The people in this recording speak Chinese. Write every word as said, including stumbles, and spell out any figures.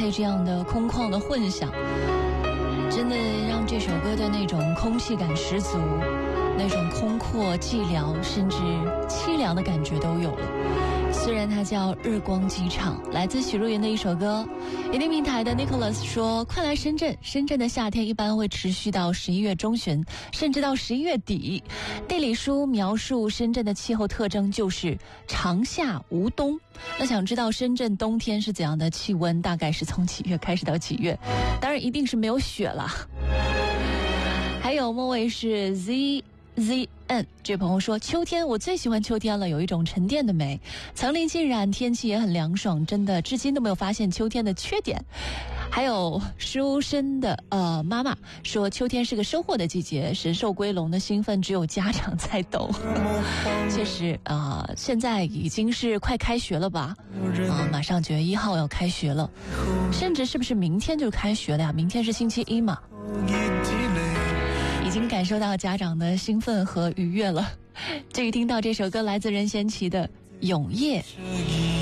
配这样的空旷的混响，真的让这首歌的那种空气感十足，那种空阔寂寥甚至凄凉的感觉都有了。虽然它叫日光机场，来自许茹芸的一首歌。一定平台的 Nicholas 说，快来深圳，深圳的夏天一般会持续到十一月中旬，甚至到十一月底。地理书描述深圳的气候特征就是长夏无冬。那想知道深圳冬天是怎样的气温，大概是从几月开始到几月？当然一定是没有雪啦。还有末尾是 Z Z N 这朋友说，秋天我最喜欢秋天了，有一种沉淀的美，层林尽染，天气也很凉爽，真的至今都没有发现秋天的缺点。还有书生的呃妈妈说，秋天是个收获的季节，神兽归笼的兴奋只有家长在懂。确实啊、呃，现在已经是快开学了吧？啊、呃，马上九月一号要开学了，甚至是不是明天就开学了呀？明天是星期一嘛？已经感受到家长的兴奋和愉悦了。至于听到这首歌，来自任贤齐的《永夜》。